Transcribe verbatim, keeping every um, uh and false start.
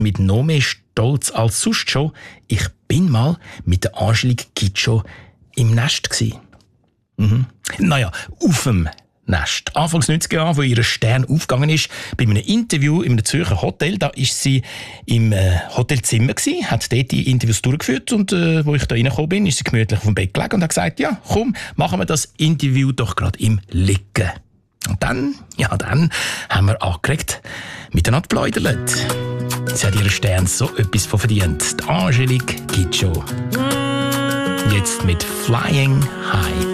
mit noch mehr Stolz als sonst schon. Ich bin mal mit der Angelique Kidjo im Nest gsi. Mhm. Naja, auf dem Nest. Anfangs neunziger Jahre, wo ihr Stern aufgegangen ist, bei einem Interview in einem Zürcher Hotel, da ist sie im äh, Hotelzimmer gsi, hat dort die Interviews durchgeführt und äh, wo ich da reingekommen bin, ist sie gemütlich auf dem Bett gelegen und hat gesagt, ja, komm, machen wir das Interview doch gerade im Liegen. Und dann, ja, dann haben wir angeregt miteinander geplaudert. Sie hat ihren Stern so etwas von verdient. Die Angelique Kidjo. Jetzt mit Flying High.